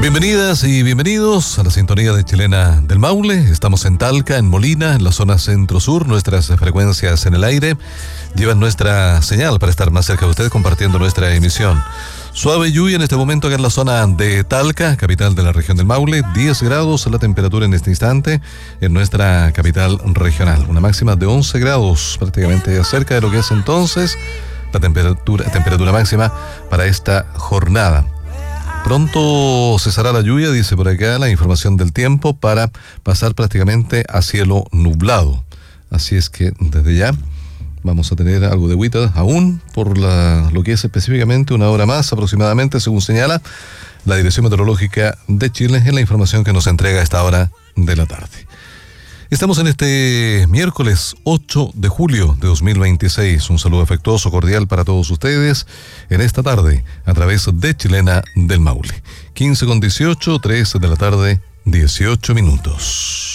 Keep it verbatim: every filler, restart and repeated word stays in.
Bienvenidas y bienvenidos a la sintonía de Chilena del Maule. Estamos en Talca, en Molina, en la zona centro-sur. Nuestras frecuencias en el aire llevan nuestra señal para estar más cerca de ustedes compartiendo nuestra emisión. Suave lluvia en este momento acá en la zona de Talca, capital de la región del Maule. diez grados la temperatura en este instante en nuestra capital regional. Una máxima de once grados, prácticamente cerca de lo que es entonces la temperatura, temperatura máxima para esta jornada. Pronto cesará la lluvia, dice por acá la información del tiempo, para pasar prácticamente a cielo nublado. Así es que desde ya vamos a tener algo de agüita aún por la, lo que es específicamente una hora más aproximadamente, según señala la Dirección Meteorológica de Chile en la información que nos entrega a esta hora de la tarde. Estamos en este miércoles ocho de julio de dos mil veintiséis. Un saludo afectuoso, cordial para todos ustedes en esta tarde a través de Chilena del Maule. quince con dieciocho, tres de la tarde, dieciocho minutos.